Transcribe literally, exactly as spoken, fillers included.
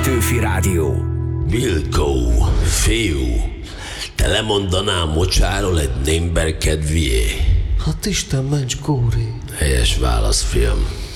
Petőfi Rádió. Vilkó, fiú, te lemondanál mocsáról egy némber kedvié? Hát Isten ments, Kóri. Helyes válasz, fiam.